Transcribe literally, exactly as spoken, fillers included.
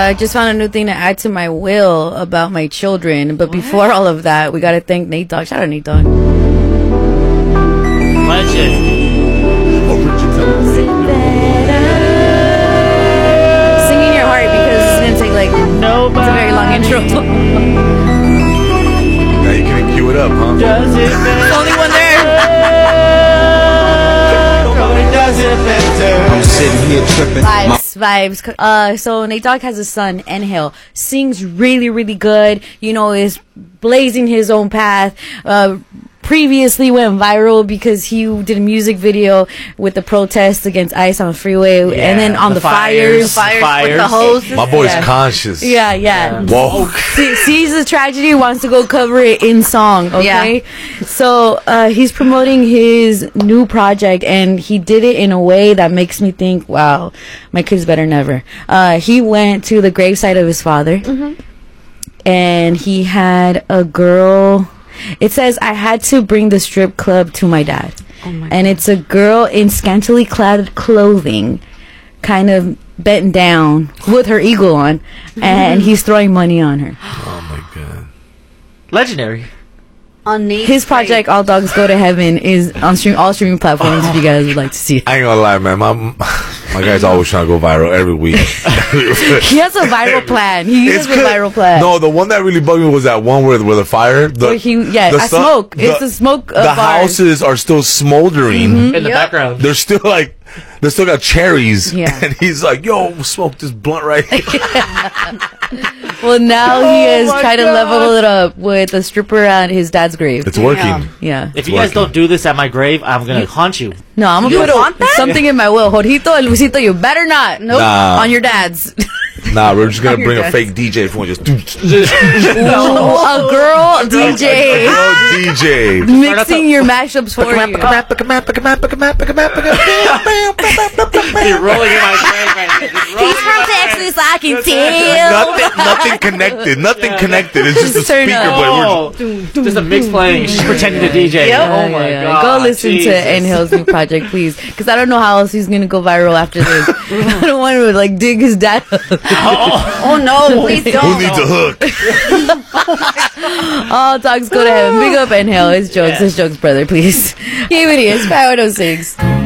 I just found a new thing to add to my will about my children. But what? Before all of that, we got to thank Nate Dogg. Shout out Nate Dogg. Legend. Singing your heart because it's going to take like Nobody. It's a very long intro. Now you can cue it up, huh? Does it the only one there. Does it better. I'm sitting here tripping. Vibes, vibes. Uh, so Nate Dogg has a son, Angel. Sings really, really good. You know, is blazing his own path. Uh, previously went viral because he did a music video with the protests against ICE on the freeway, yeah, and then on the, the fires, fires, the fires, with the hoses. My boy's yeah. conscious. Yeah, yeah. yeah. Whoa. See, sees the tragedy, wants to go cover it in song. Okay, yeah. So uh, he's promoting his new project, and he did it in a way that makes me think, wow, my kid's better never. Uh, he went to the gravesite of his father, mm-hmm. and he had a girl. It says, I had to bring the strip club to my dad. Oh my and God. It's a girl in scantily clad clothing, kind of bent down with her eagle on, and he's throwing money on her. Oh my God. Legendary. On his project, All Dogs Go to Heaven, is on stream all streaming platforms if you guys would like to see it. I ain't gonna lie, man. My my guy's always trying to go viral every week. He has a viral plan. He has a viral plan. No, the one that really bugged me was that one where with the fire. The, where he, yeah, the I su- smoke. The, it's the smoke. The houses are still smoldering mm-hmm. in the yep. background. They're still like. They still got cherries, yeah. and he's like, "Yo, smoke this blunt right here." Well, now oh he is trying God. to level it up with a stripper at his dad's grave. It's working. Yeah. yeah. If it's you working. guys don't do this at my grave, I'm gonna you, haunt you. No, I'm gonna you put want a, that? something in my will. Jorgito and Luisito, you better not. Nope. Nah. On your dad's. Nah, we're just gonna bring a fake D J for just. Ooh, a girl D J. A girl D J. Mixing your mashups for you. You're rolling in my brain right now. He's from Texas, I can tell. Nothing, nothing connected. Nothing yeah. connected. It's just, just a speaker, but oh, we're just a mix playing. She's pretending to D J. Yep. Oh my yeah, yeah. God. Go listen Jesus. to Angel's new project, please, because I don't know how else he's gonna go viral after this. I don't want to like dig his dad. oh, oh no, please don't. Who needs a hook? All dogs go to heaven. Big up Angel. It's jokes. Yeah. It's jokes, brother. Please. Here it is. five oh six.